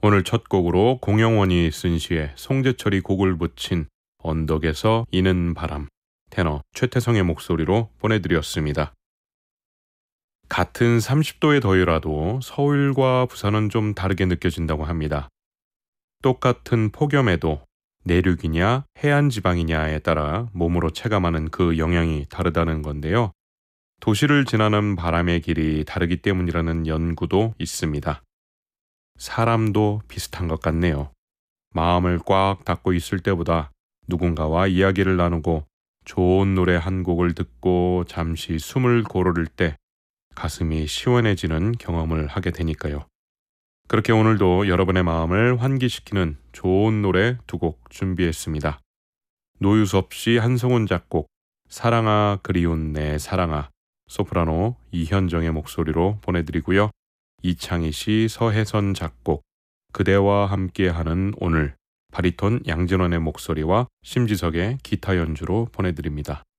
오늘 첫 곡으로 공영원이 쓴 시에 송재철이 곡을 붙인 언덕에서 이는 바람, 테너 최태성의 목소리로 보내드렸습니다. 같은 30도의 더위라도 서울과 부산은 좀 다르게 느껴진다고 합니다. 똑같은 폭염에도 내륙이냐 해안 지방이냐에 따라 몸으로 체감하는 그 영향이 다르다는 건데요. 도시를 지나는 바람의 길이 다르기 때문이라는 연구도 있습니다. 사람도 비슷한 것 같네요. 마음을 꽉 닫고 있을 때보다 누군가와 이야기를 나누고 좋은 노래 한 곡을 듣고 잠시 숨을 고를 때 가슴이 시원해지는 경험을 하게 되니까요. 그렇게 오늘도 여러분의 마음을 환기시키는 좋은 노래 두 곡 준비했습니다. 노유섭 씨 한성훈 작곡, 사랑아 그리운 내 사랑아, 소프라노 이현정의 목소리로 보내드리고요. 이창희 씨 서혜선 작곡, 그대와 함께하는 오늘, 바리톤 양진원의 목소리와 심지석의 기타 연주로 보내드립니다.